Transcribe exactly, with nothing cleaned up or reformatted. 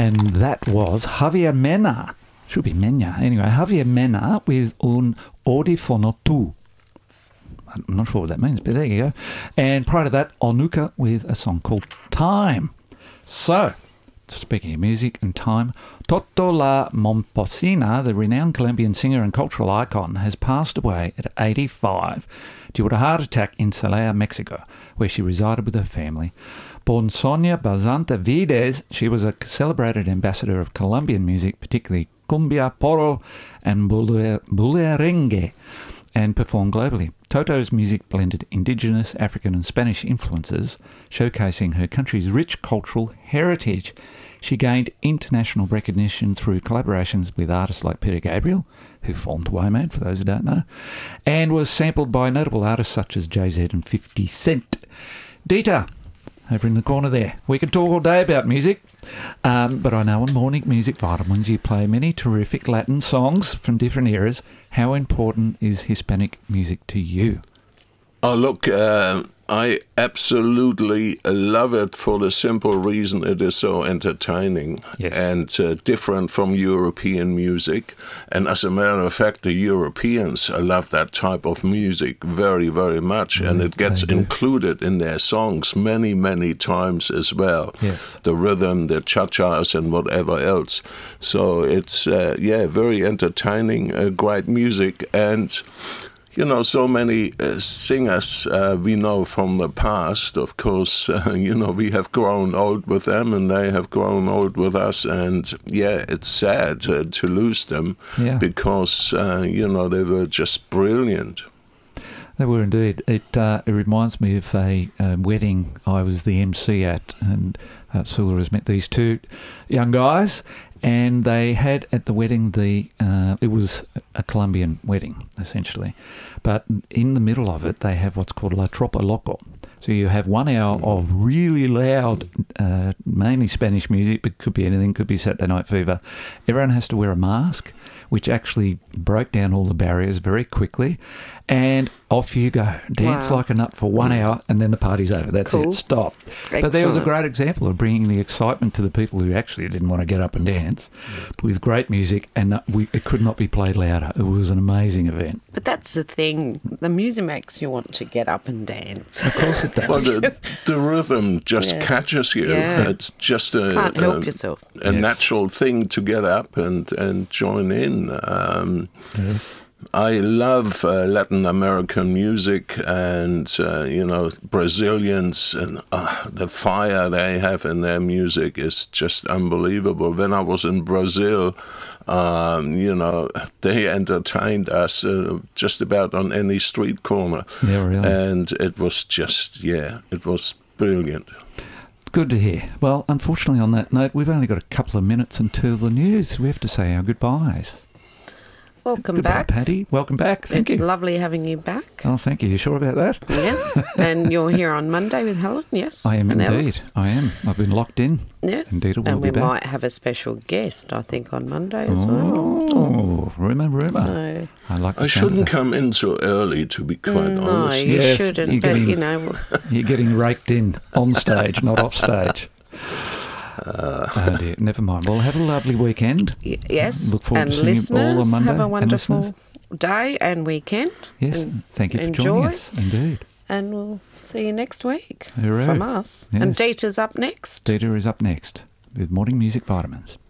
And that was Javier Mena. Should be Mena. Anyway, Javier Mena with Un Audífono Tu. I'm not sure what that means, but there you go. And prior to that, Onuka with a song called Time. So, speaking of music and time, Toto La Momposina, the renowned Colombian singer and cultural icon, has passed away at eighty-five due to a heart attack in Celaya, Mexico, where she resided with her family. Born Sonia Bazanta Vides, she was a celebrated ambassador of Colombian music, particularly cumbia, porro, and bullerengue, and performed globally. Toto's music blended indigenous, African and Spanish influences, showcasing her country's rich cultural heritage. She gained international recognition through collaborations with artists like Peter Gabriel, who formed Womack, for those who don't know, and was sampled by notable artists such as Jay-Z and fifty Cent. Dita, over in the corner there. We could talk all day about music, um, but I know on Morning Music Vitamins you play many terrific Latin songs from different eras. How important is Hispanic music to you? Oh, look, uh, I absolutely love it for the simple reason it is so entertaining yes. and uh, different from European music. And as a matter of fact, the Europeans love that type of music very, very much. Mm, and it gets included in their songs many, many times as well. Yes. The rhythm, the cha-chas and whatever else. So it's, uh, yeah, very entertaining, uh, great music. And you know, so many uh, singers uh, we know from the past, of course, uh, you know, we have grown old with them and they have grown old with us. And, yeah, it's sad uh, to lose them yeah. because, uh, you know, they were just brilliant. They were indeed. It uh, it reminds me of a, a wedding I was the M C at, and uh, Sula has met these two young guys, and they had at the wedding the uh, it was a Colombian wedding essentially, but in the middle of it they have what's called La Tropa Loco. So you have one hour of really loud, uh, mainly Spanish music, but could be anything, could be Saturday Night Fever. Everyone has to wear a mask, which actually broke down all the barriers very quickly, and off you go. Dance wow. like a nut for one hour, and then the party's over. That's cool. it, stop. Excellent. But there was a great example of bringing the excitement to the people who actually didn't want to get up and dance with great music, and we, it could not be played louder. It was an amazing event. But that's the thing. The music makes you want to get up and dance. Of course it does. Well, the, the rhythm just yeah. catches you. Yeah. It's just a, Can't help a, yourself. a yes. natural thing to get up and, and join in. Um, yes. I love uh, Latin American music and, uh, you know, Brazilians, and uh, the fire they have in their music is just unbelievable. When I was in Brazil, um, you know, they entertained us uh, just about on any street corner. Yeah, really. And it was just, yeah, it was brilliant. Good to hear. Well, unfortunately on that note, we've only got a couple of minutes until the news. We have to say our goodbyes. Welcome Goodbye, back. Paddy. Welcome back. Thank it's you. lovely having you back. Oh, thank you. You sure about that? Yes. And you're here on Monday with Helen, yes? I am and indeed. Alice. I am. I've been locked in. Yes. Indeed, it will and we be back. might have a special guest, I think, on Monday as oh, well. Oh, rumour, rumour. So, I like the I sound shouldn't of that. come in so early, to be quite Mm, no, honest. you Yes, shouldn't, you're but, getting- you know... You're getting raked in on stage, not off stage. Uh, oh dear, never mind. Well, have a lovely weekend. y- yes. Look forward and to seeing you all on listeners, Monday. have a and wonderful listeners. day and weekend. Yes, and thank you for enjoy. joining us. Indeed. And we'll see you next week Hooray. from us. Yes. And Dita's up next. Dita is up next with Morning Music Vitamins.